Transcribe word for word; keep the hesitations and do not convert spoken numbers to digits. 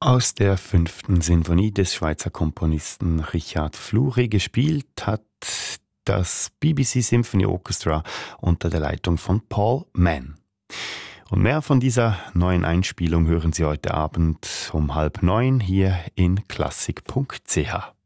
Aus der fünften Sinfonie des Schweizer Komponisten Richard Fleury gespielt hat das B B C Symphony Orchestra unter der Leitung von Paul Mann. Und mehr von dieser neuen Einspielung hören Sie heute Abend um halb neun hier in klassik punkt c h.